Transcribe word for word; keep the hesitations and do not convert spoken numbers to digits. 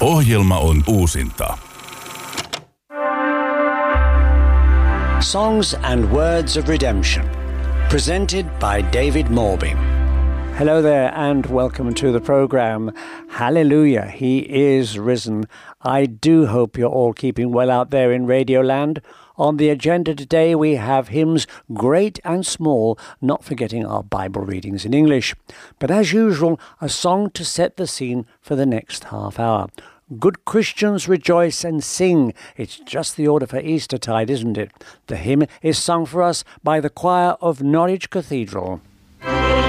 Ohjelma on uusinta. Songs and Words of Redemption, presented by David Morby. Hello there and welcome to the program. Hallelujah, he is risen. I do hope you're all keeping well out there in Radioland. On the agenda today we have hymns great and small, not forgetting our Bible readings in English. But as usual, a song to set the scene for the next half hour. Good Christians rejoice and sing. It's just the order for Eastertide, isn't it? The hymn is sung for us by the choir of Norwich Cathedral.